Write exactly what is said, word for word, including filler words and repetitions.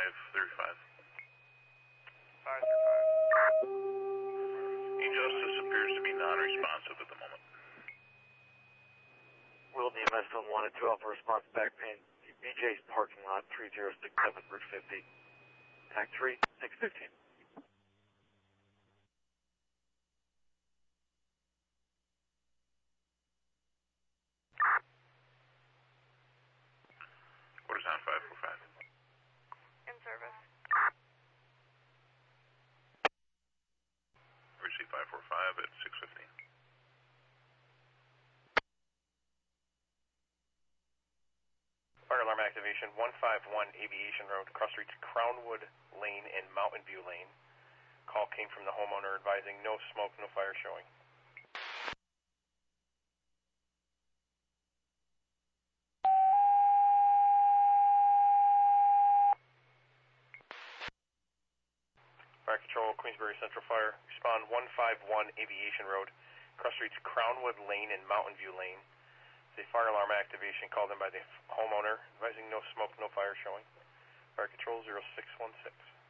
five three five. five three five. E-Justice appears to be non-responsive at the moment. Will D M S on one at two Alpha response back pin. B J's parking lot three zero six seven Bridge fifty. Attack three six fifteen. Quarters on five four five. In service. Receive five four five at six fifteen. Fire alarm activation, one five one Aviation Road, cross streets Crownwood Lane and Mountain View Lane. Call came from the homeowner advising no smoke, no fire showing. Fire Control, Queensbury Central Fire, respond one five one Aviation Road, cross streets Crownwood Lane and Mountain View Lane. The fire alarm activation called in by the homeowner, advising no smoke, no fire showing. Fire Control zero six one six.